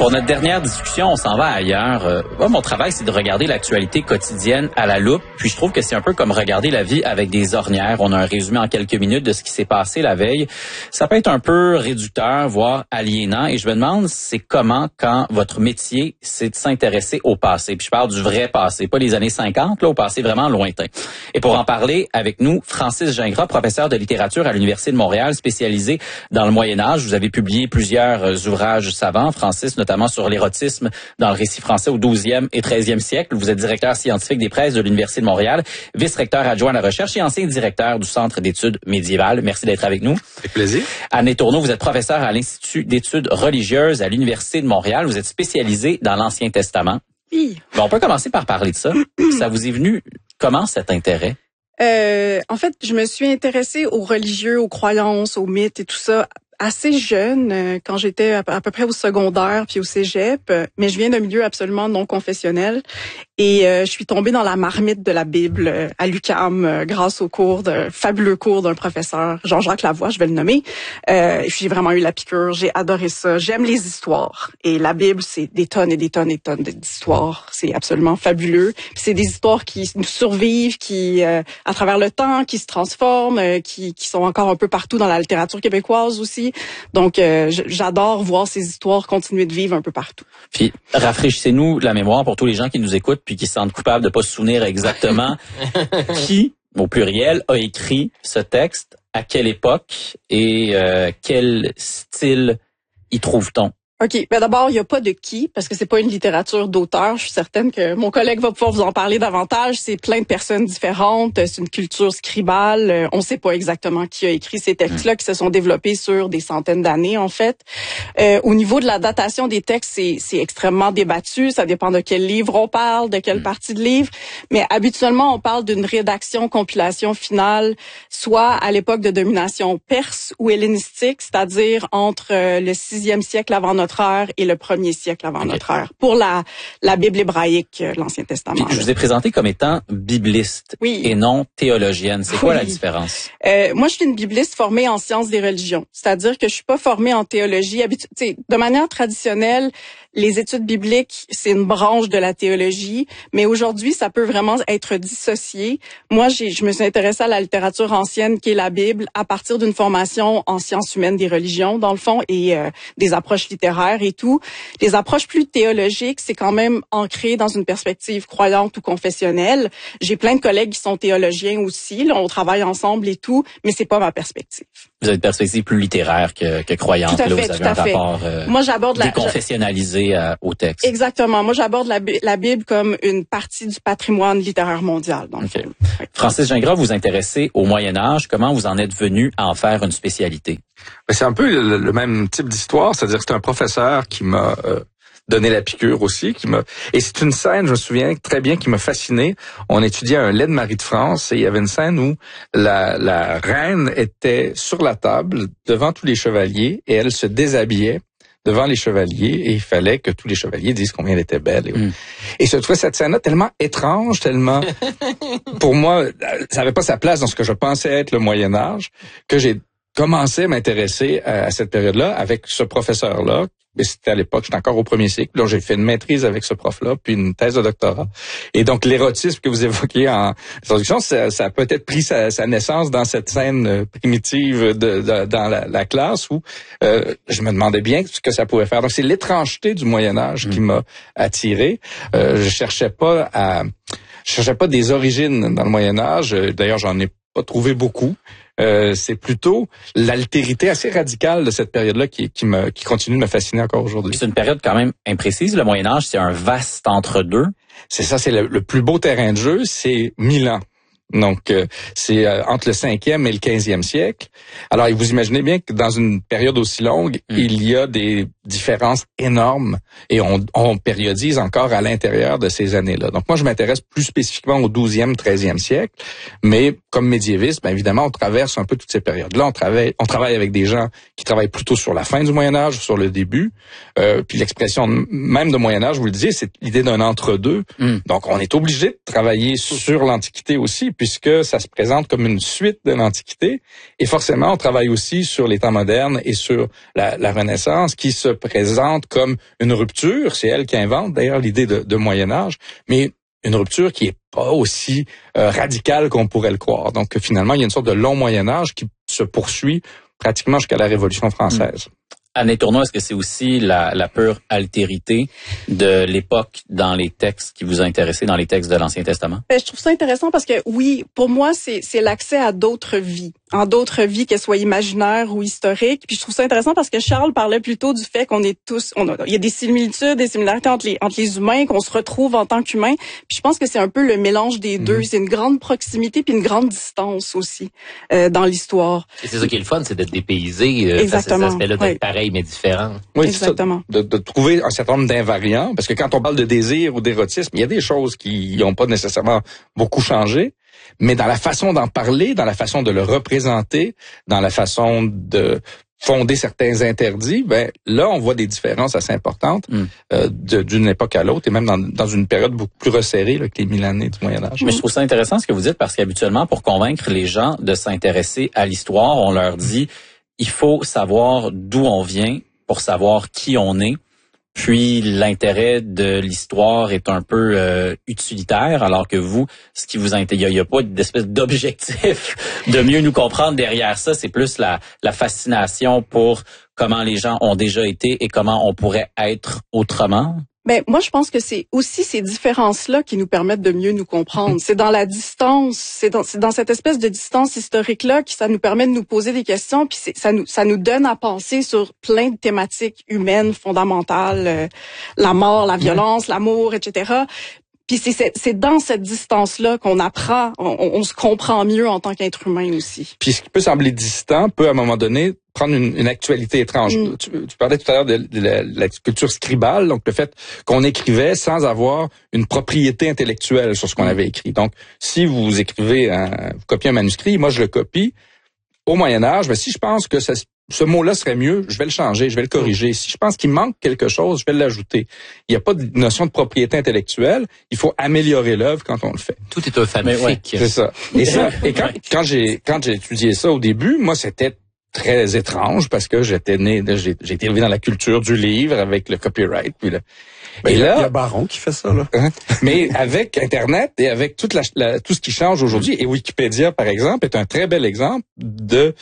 Pour notre dernière discussion, on s'en va ailleurs. Moi, mon travail, c'est de regarder l'actualité quotidienne à la loupe. Puis je trouve que c'est un peu comme regarder la vie avec des ornières. On a un résumé en quelques minutes de ce qui s'est passé la veille. Ça peut être un peu réducteur, voire aliénant. Et je me demande, c'est comment, quand votre métier, c'est de s'intéresser au passé. Puis je parle du vrai passé, pas les années 50, là, au passé vraiment lointain. Et pour en parler avec nous, Francis Gingras, professeur de littérature à l'Université de Montréal, spécialisé dans le Moyen-Âge. Vous avez publié plusieurs ouvrages savants, Francis, notamment sur l'érotisme dans le récit français au 12e et 13e siècle. Vous êtes directeur scientifique des presses de l'Université de Montréal, vice-recteur adjoint à la recherche et ancien directeur du Centre d'études médiévales. Merci d'être avec nous. Avec plaisir. Anne Tourneau, vous êtes professeur à l'Institut d'études religieuses à l'Université de Montréal. Vous êtes spécialisé dans l'Ancien Testament. Oui. Bon, on peut commencer par parler de ça. Ça vous est venu comment cet intérêt? En fait, je me suis intéressée aux religieux, aux croyances, aux mythes et tout ça assez jeune, quand j'étais à peu près au secondaire puis au cégep, mais je viens d'un milieu absolument non confessionnel et je suis tombée dans la marmite de la Bible à l'UQAM grâce au fabuleux cours d'un professeur, Jean-Jacques Lavoie, je vais le nommer. Et puis j'ai vraiment eu la piqûre, j'ai adoré ça. J'aime les histoires et la Bible, c'est des tonnes et des tonnes et tonnes d'histoires. C'est absolument fabuleux. Puis c'est des histoires qui nous survivent, qui à travers le temps, qui se transforment, qui sont encore un peu partout dans la littérature québécoise aussi. Donc, j'adore voir ces histoires continuer de vivre un peu partout. Puis, rafraîchissez-nous la mémoire pour tous les gens qui nous écoutent puis qui se sentent coupables de pas se souvenir exactement qui, au pluriel, a écrit ce texte, à quelle époque et quel style y trouve-t-on? OK. Ben d'abord, il n'y a pas de qui, parce que c'est pas une littérature d'auteur. Je suis certaine que mon collègue va pouvoir vous en parler davantage. C'est plein de personnes différentes. C'est une culture scribale. On ne sait pas exactement qui a écrit ces textes-là qui se sont développés sur des centaines d'années, en fait. Au niveau de la datation des textes, c'est extrêmement débattu. Ça dépend de quel livre on parle, de quelle partie de livre. Mais habituellement, on parle d'une rédaction, compilation finale, soit à l'époque de domination perse ou hellénistique, c'est-à-dire entre le 6e siècle avant notre ère et le 1er siècle avant notre ère, pour la Bible hébraïque, l'Ancien Testament. Puis, je vous ai présenté comme étant bibliste et non théologienne. C'est quoi la différence? Moi, je suis une bibliste formée en sciences des religions, c'est-à-dire que je suis pas formée en théologie. De manière traditionnelle, les études bibliques, c'est une branche de la théologie, mais aujourd'hui, ça peut vraiment être dissocié. Moi, je me suis intéressée à la littérature ancienne, qui est la Bible, à partir d'une formation en sciences humaines des religions, dans le fond, et des approches littéraires et tout. Les approches plus théologiques, c'est quand même ancré dans une perspective croyante ou confessionnelle. J'ai plein de collègues qui sont théologiens aussi, là, on travaille ensemble et tout, mais c'est pas ma perspective. Vous avez une perspective plus littéraire que croyante. Tout à fait, là, vous avez un rapport moi, j'aborde déconfessionnalisé au texte. Exactement. Moi, j'aborde la Bible comme une partie du patrimoine littéraire mondial. Donc, okay. Francis Gingras, vous vous intéressez au Moyen-Âge. Comment vous en êtes venu à en faire une spécialité? C'est un peu le même type d'histoire. C'est-à-dire que c'est un professeur qui m'a donné la piqûre aussi. Et c'est une scène, je me souviens très bien, qui m'a fasciné. On étudiait un lait de Marie de France et il y avait une scène où la reine était sur la table devant tous les chevaliers et elle se déshabillait devant les chevaliers et il fallait que tous les chevaliers disent combien elle était belle. Et je trouvais cette scène-là tellement étrange, tellement... Pour moi, ça n'avait pas sa place dans ce que je pensais être le Moyen-Âge, que j'ai commencé à m'intéresser à cette période-là avec ce professeur-là. Mais c'était à l'époque, j'étais encore au 1er cycle. Donc, j'ai fait une maîtrise avec ce prof-là, puis une thèse de doctorat. Et donc, l'érotisme que vous évoquiez en introduction, ça a peut-être pris sa naissance dans cette scène primitive dans la classe où je me demandais bien ce que ça pouvait faire. Donc, c'est l'étrangeté du Moyen-Âge qui m'a attiré. Je cherchais pas des origines dans le Moyen-Âge. D'ailleurs, j'en ai pas trouvé beaucoup. C'est plutôt l'altérité assez radicale de cette période-là qui continue de me fasciner encore aujourd'hui. C'est une période quand même imprécise. Le Moyen-Âge, c'est un vaste entre-deux. C'est ça, c'est le plus beau terrain de jeu, c'est 1000 ans. Donc, c'est entre le 5e et le 15e siècle. Alors, vous imaginez bien que dans une période aussi longue, il y a des différences énormes et on périodise encore à l'intérieur de ces années-là. Donc, moi, je m'intéresse plus spécifiquement au 12e, 13e siècle, mais comme médiéviste, bien évidemment, on traverse un peu toutes ces périodes-là. On travaille avec des gens qui travaillent plutôt sur la fin du Moyen-Âge, sur le début. Puis l'expression même de Moyen-Âge, vous le disiez, c'est l'idée d'un entre-deux. Donc, on est obligé de travailler sur l'Antiquité aussi. puisque ça se présente comme une suite de l'Antiquité. Et forcément, on travaille aussi sur les temps modernes et sur la Renaissance, qui se présente comme une rupture. C'est elle qui invente d'ailleurs l'idée de Moyen-Âge, mais une rupture qui est pas aussi radicale qu'on pourrait le croire. Donc finalement, il y a une sorte de long Moyen-Âge qui se poursuit pratiquement jusqu'à la Révolution française. Anne Tourneau, est-ce que c'est aussi la pure altérité de l'époque dans les textes qui vous a intéressé, dans les textes de l'Ancien Testament? Je trouve ça intéressant parce que oui, pour moi, c'est l'accès à d'autres vies, qu'elles soient imaginaires ou historiques. Puis je trouve ça intéressant parce que Charles parlait plutôt du fait qu'on est tous, il y a des similitudes, des similarités entre les humains, qu'on se retrouve en tant qu'humains. Puis je pense que c'est un peu le mélange des deux. C'est une grande proximité puis une grande distance aussi dans l'histoire. Et c'est ça qui est le fun, c'est d'être dépaysé face à cet aspect-là, d'être pareil mais différent. Oui, exactement. Ça, de trouver un certain nombre d'invariants, parce que quand on parle de désir ou d'érotisme, il y a des choses qui n'ont pas nécessairement beaucoup changé, mais dans la façon d'en parler, dans la façon de le représenter, dans la façon de fonder certains interdits, là, on voit des différences assez importantes d'une époque à l'autre, et même dans une période beaucoup plus resserrée là, que les 1000 années du Moyen-Âge. Mais je trouve ça intéressant ce que vous dites, parce qu'habituellement, pour convaincre les gens de s'intéresser à l'histoire, on leur dit il faut savoir d'où on vient pour savoir qui on est. Puis l'intérêt de l'histoire est un peu utilitaire, alors que vous, ce qui vous intéresse, il y a pas d'espèce d'objectif de mieux nous comprendre derrière ça. C'est plus la fascination pour comment les gens ont déjà été et comment on pourrait être autrement. Moi, je pense que c'est aussi ces différences-là qui nous permettent de mieux nous comprendre. C'est dans la distance, c'est dans cette espèce de distance historique-là que ça nous permet de nous poser des questions, puis ça nous donne à penser sur plein de thématiques humaines fondamentales, la mort, la violence, l'amour, etc. Puis c'est dans cette distance-là qu'on apprend, on se comprend mieux en tant qu'être humain aussi. Puis ce qui peut sembler distant peut, à un moment donné, prendre une actualité étrange. Tu parlais tout à l'heure de la culture scribale, donc le fait qu'on écrivait sans avoir une propriété intellectuelle sur ce qu'on avait écrit. Donc, si vous écrivez, vous copiez un manuscrit, moi je le copie, au Moyen-Âge, mais si je pense que ce mot-là serait mieux, je vais le changer, je vais le corriger. Si je pense qu'il manque quelque chose, je vais l'ajouter. Il n'y a pas de notion de propriété intellectuelle. Il faut améliorer l'œuvre quand on le fait. Tout est un fanfic. C'est ça. Et quand j'ai étudié ça au début, moi, c'était très étrange parce que j'ai été élevé dans la culture du livre avec le copyright. Puis il y a Baron qui fait ça, là. Mais avec Internet et avec tout ce qui change aujourd'hui, et Wikipédia, par exemple, est un très bel exemple de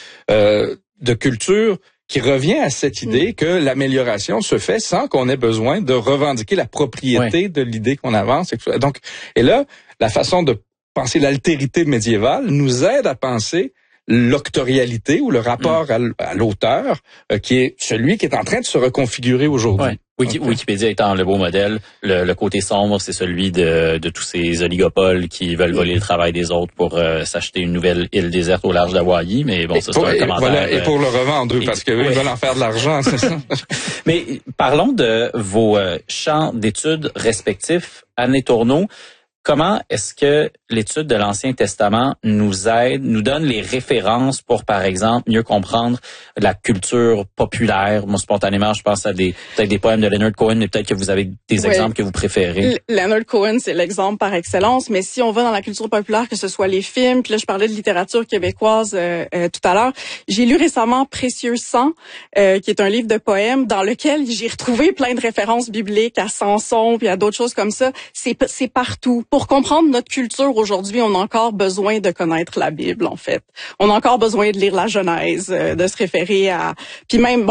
culture qui revient à cette idée que l'amélioration se fait sans qu'on ait besoin de revendiquer la propriété de l'idée qu'on avance. Donc, et là, la façon de penser l'altérité médiévale nous aide à penser l'octorialité ou le rapport à l'auteur, qui est celui qui est en train de se reconfigurer aujourd'hui. Wikipédia étant le beau modèle, le côté sombre, c'est celui de tous ces oligopoles qui veulent voler le travail des autres pour s'acheter une nouvelle île déserte au large d'Hawaï. Mais bon, ça c'est un commentaire. Voilà, et pour le revendre, parce qu'ils veulent en faire de l'argent, c'est ça. Mais parlons de vos champs d'études respectifs. Anne Tourneau, comment est-ce que l'étude de l'Ancien Testament nous aide, nous donne les références pour, par exemple, mieux comprendre la culture populaire? Moi, spontanément, je pense à peut-être des poèmes de Leonard Cohen, mais peut-être que vous avez des exemples que vous préférez. Leonard Cohen, c'est l'exemple par excellence, mais si on va dans la culture populaire, que ce soit les films, puis là, je parlais de littérature québécoise tout à l'heure, j'ai lu récemment Précieux sang, qui est un livre de poèmes dans lequel j'ai retrouvé plein de références bibliques à Samson, puis à d'autres choses comme ça. C'est partout. Pour comprendre notre culture aujourd'hui, on a encore besoin de connaître la Bible, en fait. On a encore besoin de lire la Genèse, de se référer à... Puis même,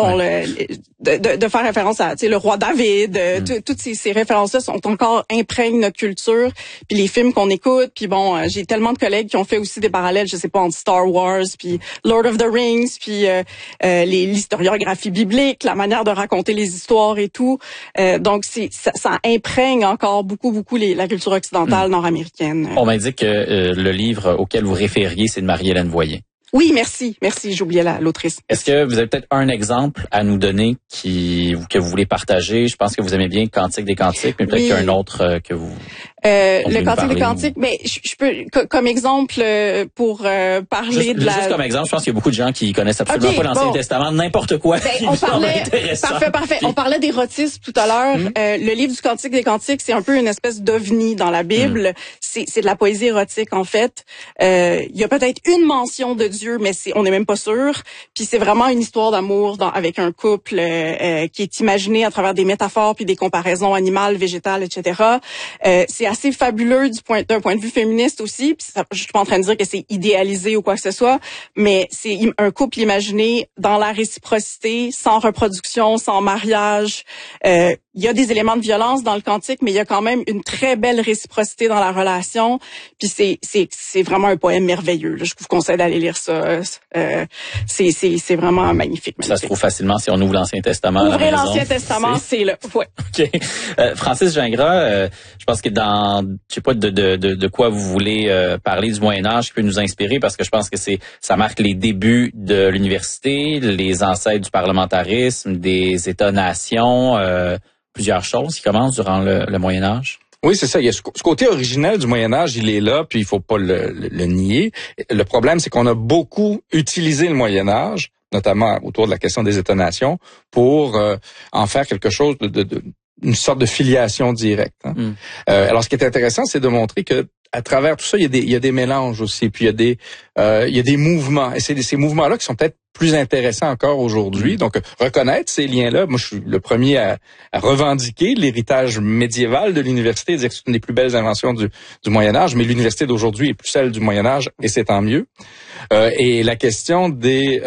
de faire référence à le roi David. Toutes ces références-là sont encore imprègnent notre culture. Puis les films qu'on écoute. Puis j'ai tellement de collègues qui ont fait aussi des parallèles, je sais pas, entre Star Wars, puis Lord of the Rings, puis l'historiographie biblique, la manière de raconter les histoires et tout. Donc, ça imprègne encore beaucoup la culture occidentale nord-américaine. On m'indique que le livre auquel vous référiez, c'est de Marie-Hélène Voyer. Oui, merci, j'oubliais l'autrice. Est-ce que vous avez peut-être un exemple à nous donner que vous voulez partager? Je pense que vous aimez bien Cantique des Cantiques, mais peut-être qu'il y a un autre que vous... Le Cantique des Cantiques, mais je peux, comme exemple, pour parler de la... Juste comme exemple, je pense qu'il y a beaucoup de gens qui connaissent absolument pas l'Ancien Testament, n'importe quoi. On parlait, parfait. On parlait d'érotisme tout à l'heure. Le livre du Cantique des Cantiques, c'est un peu une espèce d'ovni dans la Bible. C'est de la poésie érotique, en fait. Il y a peut-être une mention de Dieu, mais on n'est même pas sûr. Puis c'est vraiment une histoire d'amour avec un couple qui est imaginé à travers des métaphores puis des comparaisons animales, végétales, etc. C'est assez fabuleux d'un point de vue féministe aussi. Puis je suis pas en train de dire que c'est idéalisé ou quoi que ce soit, mais c'est un couple imaginé dans la réciprocité, sans reproduction, sans mariage. Il y a des éléments de violence dans le cantique, mais il y a quand même une très belle réciprocité dans la relation. Puis c'est vraiment un poème merveilleux. Là. Je vous conseille d'aller lire ça. C'est vraiment magnifique. Ça se trouve facilement si on ouvre l'Ancien Testament. Ouvrez l'Ancien Testament, c'est là. Ouais. OK. Francis Gingras, je pense que je sais pas de quoi vous voulez parler du Moyen-Âge qui peut nous inspirer, parce que je pense que ça marque les débuts de l'université, les ancêtres du parlementarisme, des États-nations, plusieurs choses qui commencent durant le Moyen-Âge. Oui, c'est ça. Il y a ce côté originel du Moyen-Âge, il est là, puis il faut pas le nier. Le problème, c'est qu'on a beaucoup utilisé le Moyen-Âge, notamment autour de la question des États-nations, pour en faire quelque chose une sorte de filiation directe. Hein. Alors, ce qui est intéressant, c'est de montrer que à travers tout ça, il y a des mélanges aussi, puis il y a des mouvements, et c'est ces mouvements-là qui sont peut-être plus intéressants encore aujourd'hui. Donc, reconnaître ces liens-là, moi, je suis le premier à revendiquer l'héritage médiéval de l'université, dire que c'est une des plus belles inventions du Moyen-Âge, mais l'université d'aujourd'hui est plus celle du Moyen-Âge, et c'est tant mieux. Et la question des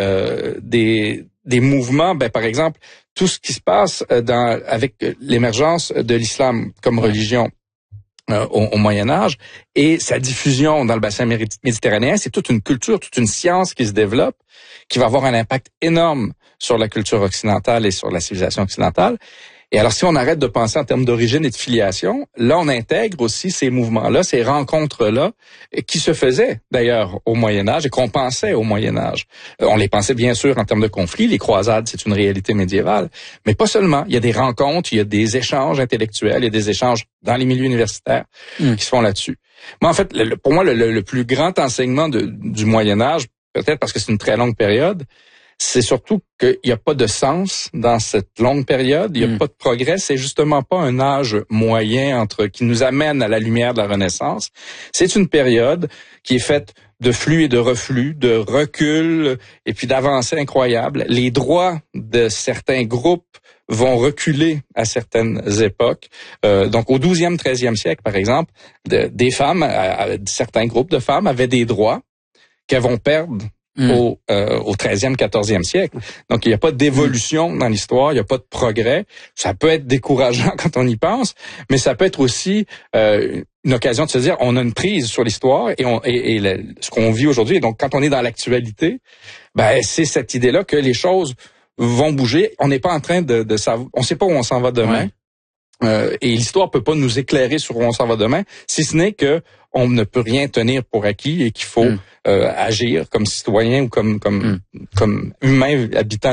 mouvements, par exemple, tout ce qui se passe avec l'émergence de l'islam comme religion au Moyen Âge et sa diffusion dans le bassin méditerranéen, c'est toute une culture, toute une science qui se développe, qui va avoir un impact énorme sur la culture occidentale et sur la civilisation occidentale. Et alors, si on arrête de penser en termes d'origine et de filiation, là, on intègre aussi ces mouvements-là, ces rencontres-là, qui se faisaient d'ailleurs au Moyen Âge et qu'on pensait au Moyen Âge. On les pensait bien sûr en termes de conflits. Les croisades, c'est une réalité médiévale. Mais pas seulement. Il y a des rencontres, il y a des échanges intellectuels, il y a des échanges dans les milieux universitaires qui se font là-dessus. Moi, en fait, pour moi, le plus grand enseignement du Moyen Âge, peut-être parce que c'est une très longue période, c'est surtout qu'il n'y a pas de sens dans cette longue période, il n'y a pas de progrès, c'est justement pas un âge moyen qui nous amène à la lumière de la Renaissance. C'est une période qui est faite de flux et de reflux, de recul et puis d'avancées incroyables. Les droits de certains groupes vont reculer à certaines époques. Donc au 12e, 13e siècle, par exemple, des femmes, certains groupes de femmes avaient des droits qu'elles vont perdre au 13e, 14e siècle. Donc, il n'y a pas d'évolution dans l'histoire, il n'y a pas de progrès. Ça peut être décourageant quand on y pense, mais ça peut être aussi une occasion de se dire, on a une prise sur l'histoire et ce qu'on vit aujourd'hui. Et donc, quand on est dans l'actualité, c'est cette idée-là que les choses vont bouger. On n'est pas en train de savoir, on ne sait pas où on s'en va demain. Et l'histoire peut pas nous éclairer sur où on s'en va demain, si ce n'est que on ne peut rien tenir pour acquis et qu'il faut agir comme citoyen ou comme humain habitant